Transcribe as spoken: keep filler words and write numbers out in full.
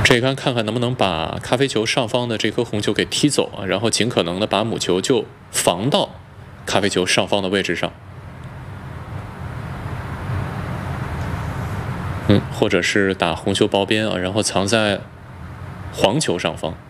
这一杆看看能不能把咖啡球上方的这颗红球给踢走啊，然后尽可能的把母球就防到咖啡球上方的位置上。嗯，或者是打红球包边啊，然后藏在黄球上方。